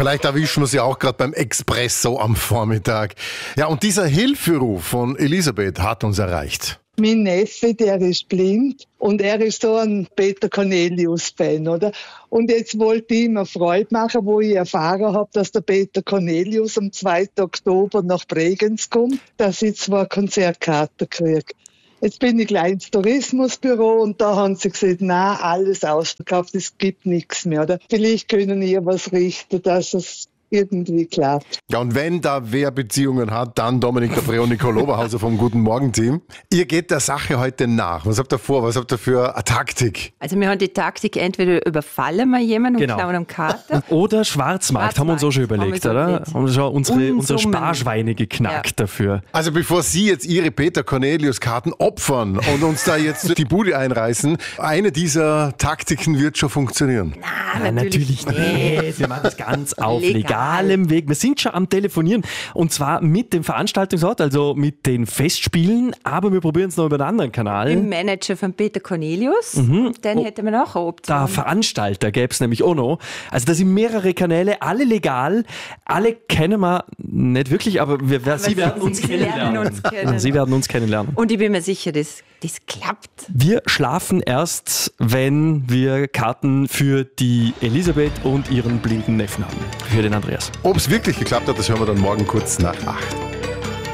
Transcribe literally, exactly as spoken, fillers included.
Vielleicht erwischen wir sie auch gerade beim Espresso am Vormittag. Ja, und dieser Hilferuf von Elisabeth hat uns erreicht. Mein Neffe, der ist blind und er ist so ein Peter Cornelius-Fan, oder? Und jetzt wollte ich ihm eine Freude machen, wo ich erfahren habe, dass der Peter Cornelius am zweiten Oktober nach Bregenz kommt, dass ich zwei Konzertkarten kriege. Jetzt bin ich gleich ins Tourismusbüro und da haben sie gesagt, nein, alles ausverkauft, es gibt nichts mehr, oder? Vielleicht können ihr was richten, dass es irgendwie klappt. Ja, und wenn da wer Beziehungen hat, dann Dominik Caprio und Nicole Oberhauser vom Guten Morgen-Team. Ihr geht der Sache heute nach. Was habt ihr vor? Was habt ihr für eine Taktik? Also wir haben die Taktik, entweder überfallen wir jemanden und Genau. klauen am Karte. Oder Schwarzmarkt, haben wir uns auch schon überlegt, haben wir so oder? überlegt. Haben wir schon unsere, unsere Unsummen. Sparschweine geknackt Ja. dafür. Also bevor Sie jetzt Ihre Peter Cornelius-Karten opfern und uns da jetzt die Bude einreißen, eine dieser Taktiken wird schon funktionieren. Ah, Nein, natürlich nicht. Wir machen das ganz auf Legal. legalem Weg. Wir sind schon am Telefonieren und zwar mit dem Veranstaltungsort, also mit den Festspielen, aber wir probieren es noch über einen anderen Kanal. Im Manager von Peter Cornelius, den hätten wir noch eine Option. Der Veranstalter gäbe es nämlich auch noch. Also da sind mehrere Kanäle, alle legal, alle kennen wir nicht wirklich, aber wir, wir, Sie werden uns Sie lernen kennenlernen. uns kennen. Sie werden uns kennenlernen. Und ich bin mir sicher, das, das klappt. Wir schlafen erst, wenn wir Karten für die Elisabeth und ihren blinden Neffen haben. Für den Andreas. Ob es wirklich geklappt hat, das hören wir dann morgen kurz nach acht.